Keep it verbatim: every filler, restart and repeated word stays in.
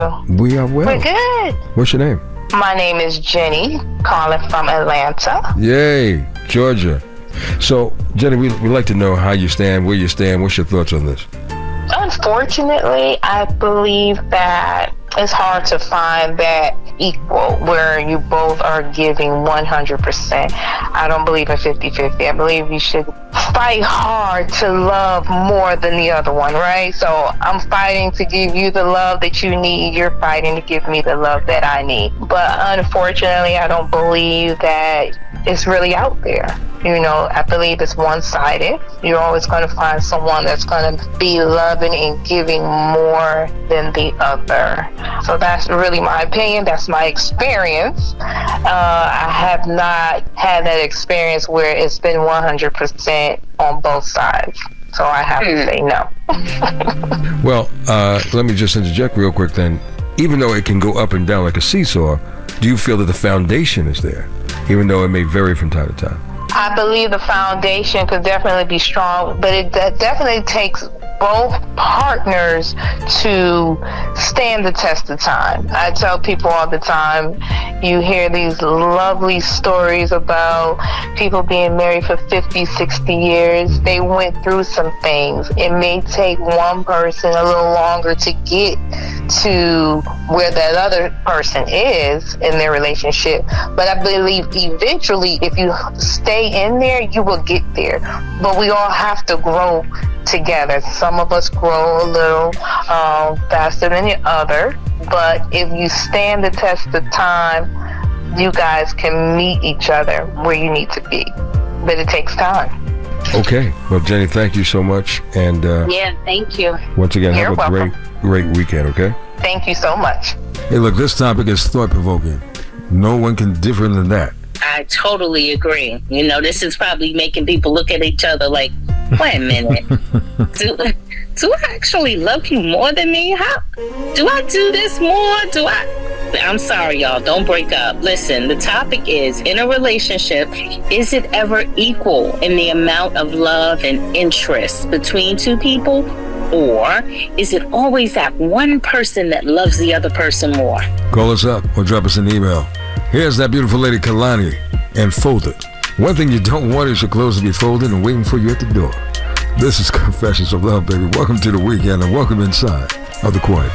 We are well. We're good. What's your name? My name is Jenny, calling from Atlanta. Yay, Georgia. So, Jenny, we we like to know how you stand, where you stand. What's your thoughts on this? Unfortunately, I believe that it's hard to find that equal where you both are giving one hundred percent. I don't believe in fifty-fifty. I believe you should fight hard to love more than the other one, right? So I'm fighting to give you the love that you need. You're fighting to give me the love that I need. But unfortunately, I don't believe that it's really out there. You know, I believe it's one-sided. You're always going to find someone that's going to be loving and giving more than the other. So that's really my opinion. That's my experience. Uh, I have not had that experience where it's been one hundred percent on both sides. So I have to say no. Well, uh, let me just interject real quick then. Even though it can go up and down like a seesaw, do you feel that the foundation is there, even though it may vary from time to time? I believe the foundation could definitely be strong, but it de- definitely takes both partners to stand the test of time. I tell people all the time, you hear these lovely stories about people being married for fifty, sixty years. They went through some things. It may take one person a little longer to get to where that other person is in their relationship. But I believe eventually, if you stay in there, you will get there. But we all have to grow together. Some of us grow a little um, faster than the other, but if you stand the test of time, you guys can meet each other where you need to be. But it takes time. Okay. Well, Jenny, thank you so much. And uh, yeah, thank you. Once again, You're have a welcome. great, great weekend, okay? Thank you so much. Hey, look, this topic is thought-provoking. No one can differ than that. I totally agree. You know, this is probably making people look at each other like, wait a minute. do, do I actually love you more than me? How do I do this more? Do I? I'm sorry, y'all. Don't break up. Listen, the topic is, in a relationship, is it ever equal in the amount of love and interest between two people? Or is it always that one person that loves the other person more? Call us up or drop us an email. Here's that beautiful lady, Kalani, and Folded. One thing you don't want is your clothes to be folded and waiting for you at the door. This is Confessions of Love, baby. Welcome to the weekend and welcome inside of the Quiet